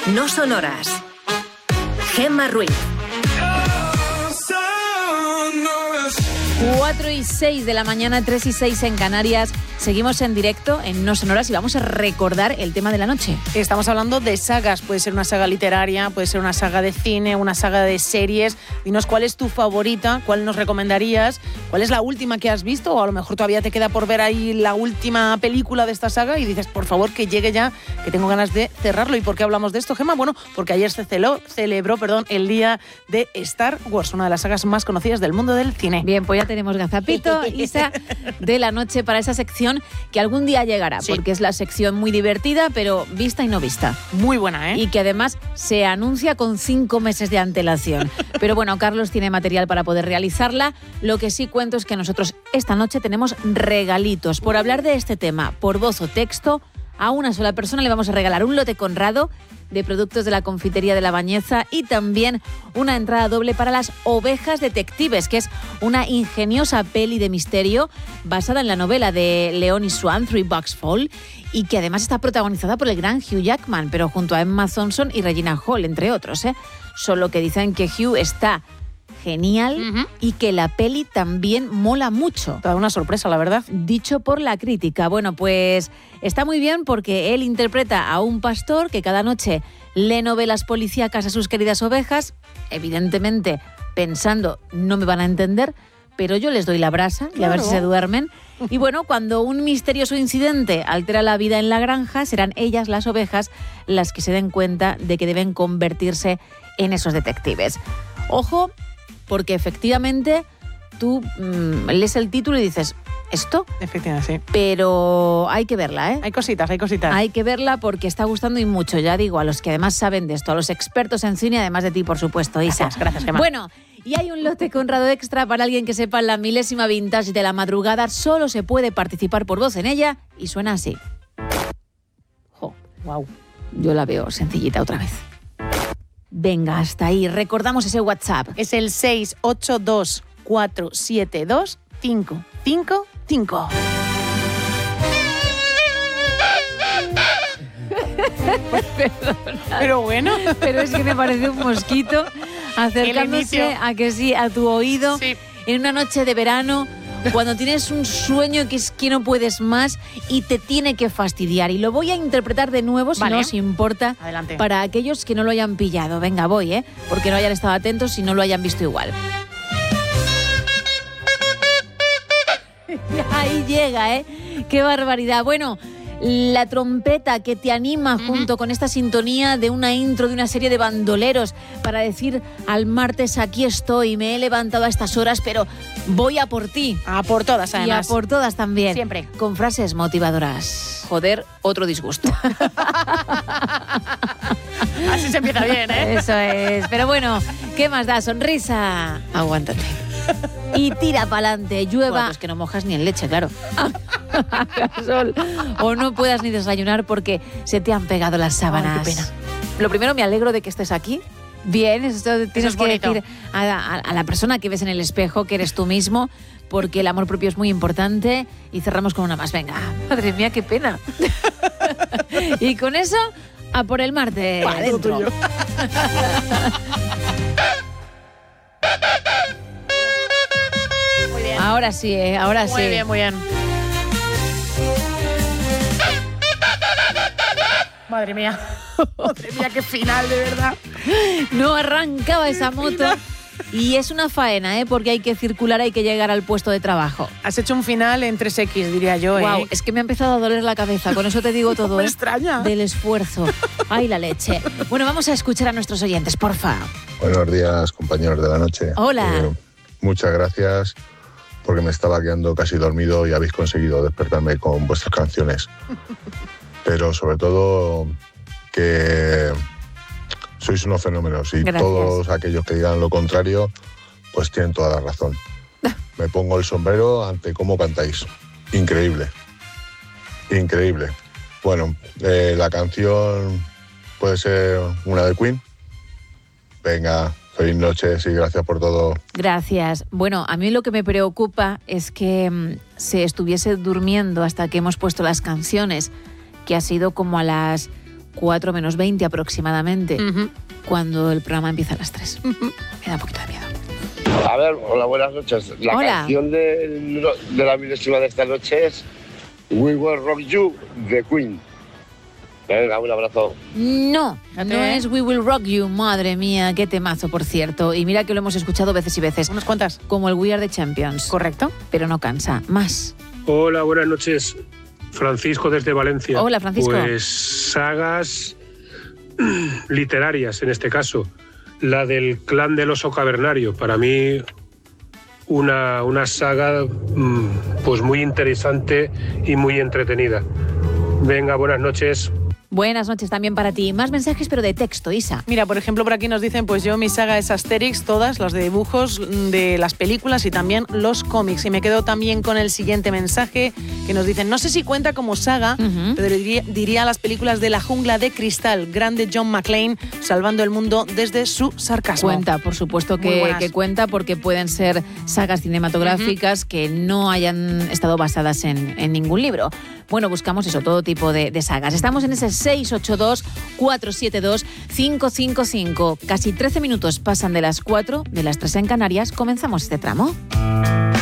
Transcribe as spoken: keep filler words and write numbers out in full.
No Sonoras. Gemma Ruiz. cuatro y seis de la mañana, tres y seis en Canarias. Seguimos en directo en No Sonoras y vamos a recordar el tema de la noche. Estamos hablando de sagas. Puede ser una saga literaria, puede ser una saga de cine, una saga de series. Dinos cuál es tu favorita, cuál nos recomendarías, cuál es la última que has visto, o a lo mejor todavía te queda por ver ahí la última película de esta saga y dices, por favor, que llegue ya, que tengo ganas de cerrarlo. ¿Y por qué hablamos de esto, Gemma? Bueno, porque ayer se celó, celebró perdón, el día de Star Wars, una de las sagas más conocidas del mundo del cine. Bien, pues ya tenemos gazapito, Isa, de la noche para esa sección que algún día llegará, sí. Porque es la sección muy divertida, pero vista y no vista. Muy buena, ¿eh? Y que además se anuncia con cinco meses de antelación. Pero bueno, Carlos tiene material para poder realizarla. Lo que sí cuento es que nosotros esta noche tenemos regalitos. Por hablar de este tema, por voz o texto, a una sola persona le vamos a regalar un lote Conrado de productos de la confitería de La Bañeza y también una entrada doble para Las Ovejas Detectives, que es una ingeniosa peli de misterio basada en la novela de Leonie Swan, Three Bucks Fall, y que además está protagonizada por el gran Hugh Jackman, pero junto a Emma Thompson y Regina Hall, entre otros, ¿eh? Solo que dicen que Hugh está genial uh-huh. y que la peli también mola mucho. Toda una sorpresa, la verdad. Dicho por la crítica. Bueno, pues está muy bien porque él interpreta a un pastor que cada noche lee novelas policíacas a sus queridas ovejas, evidentemente pensando, no me van a entender, pero yo les doy la brasa y claro. A ver si se duermen. Y bueno, cuando un misterioso incidente altera la vida en la granja, serán ellas, las ovejas, las que se den cuenta de que deben convertirse en esos detectives. Ojo, porque efectivamente tú mmm, lees el título y dices, ¿esto? Efectivamente, sí. Pero hay que verla, ¿eh? Hay cositas, hay cositas. Hay que verla porque está gustando y mucho, ya digo, a los que además saben de esto, a los expertos en cine, además de ti, por supuesto, Isa. Gracias, gracias, Gemma. Bueno, y hay un lote Conrado extra para alguien que sepa la milésima vintage de la madrugada. Solo se puede participar por voz en ella y suena así. Jo, wow. Yo la veo sencillita otra vez. Venga, hasta ahí. Recordamos ese WhatsApp. Es el seis ocho dos cuatro siete dos cinco cinco cinco. Pero bueno. Pero es que me parece un mosquito acercándose a que sí, a tu oído, sí. En una noche de verano, cuando tienes un sueño que es que no puedes más y te tiene que fastidiar. Y lo voy a interpretar de nuevo, si vale. No os importa. Adelante. Para aquellos que no lo hayan pillado. Venga, voy, ¿eh? Porque no hayan estado atentos y no lo hayan visto igual. Ahí llega, ¿eh? ¡Qué barbaridad! Bueno, la trompeta que te anima uh-huh. junto con esta sintonía de una intro de una serie de bandoleros para decir al martes aquí estoy, me he levantado a estas horas, pero voy a por ti. A por todas, además. Y a por todas también. Siempre. Con frases motivadoras. Joder, otro disgusto. Así se empieza bien, ¿eh? Eso es. Pero bueno, ¿qué más da? Sonrisa. Aguántate. Y tira pa'lante, llueva. Bueno, pues que no mojas ni en leche, claro. Sol. O no puedas ni desayunar porque se te han pegado las sábanas. Ay, qué pena. Lo primero, me alegro de que estés aquí. Bien, esto tienes eso es que bonito. decir a, a, a la persona que ves en el espejo que eres tú mismo, porque el amor propio es muy importante. Y cerramos con una más, venga. Madre mía, qué pena. Y con eso, a por el martes. Va, adentro. Muy bien. Ahora sí, eh, ahora muy sí. Muy bien, muy bien. Madre mía. Madre mía, qué final, de verdad. No arrancaba esa moto. Y es una faena, ¿eh? Porque hay que circular, hay que llegar al puesto de trabajo. Has hecho un final en tres equis, diría yo, ¿eh? Wow, es que me ha empezado a doler la cabeza. Con eso te digo todo, no me ¿eh? extraña. Del esfuerzo. Ay, la leche. Bueno, vamos a escuchar a nuestros oyentes, porfa. Buenos días, compañeros de la noche. Hola. Eh, muchas gracias, porque me estaba quedando casi dormido y habéis conseguido despertarme con vuestras canciones. Pero sobre todo que sois unos fenómenos y gracias. Todos aquellos que digan lo contrario, pues tienen toda la razón. Me pongo el sombrero ante cómo cantáis. Increíble. Increíble. Bueno, eh, la canción puede ser una de Queen. Venga, feliz noche y gracias por todo. Gracias. Bueno, a mí lo que me preocupa es que mmm, se estuviese durmiendo hasta que hemos puesto las canciones, que ha sido como a las cuatro menos veinte aproximadamente, Ujú. cuando el programa empieza a las tres. Me da un poquito de miedo. A ver, hola, buenas noches. La Hola. canción de, de la milésima de esta noche es We Will Rock You, de Queen. Venga, un abrazo. No, Fíjate, no ¿eh? es We Will Rock You, madre mía, qué temazo, por cierto. Y mira que lo hemos escuchado veces y veces, Unas cuantas. como el We Are the Champions. ¿Correcto? Pero no cansa, más. Hola, buenas noches. Francisco desde Valencia. Hola, Francisco. Pues sagas literarias, en este caso. La del Clan del Oso Cavernario. Para mí, una, una saga mmm, pues muy interesante y muy entretenida. Venga, buenas noches. Buenas noches también para ti. Más mensajes, pero de texto, Isa. Mira, por ejemplo, por aquí nos dicen, pues yo mi saga es Asterix, todas las de dibujos de las películas y también los cómics. Y me quedo también con el siguiente mensaje que nos dicen, no sé si cuenta como saga, Ujú. pero diría, diría las películas de La Jungla de Cristal, grande John McClane, salvando el mundo desde su sarcasmo. Cuenta, por supuesto Muy que, buenas. que cuenta, porque pueden ser sagas cinematográficas que no hayan estado basadas en, en ningún libro. Bueno, buscamos eso, todo tipo de, de sagas. Estamos en ese seis ocho dos, cuatro siete dos, cinco cinco cinco. Casi trece minutos pasan de las cuatro, de las tres en Canarias. Comenzamos este tramo.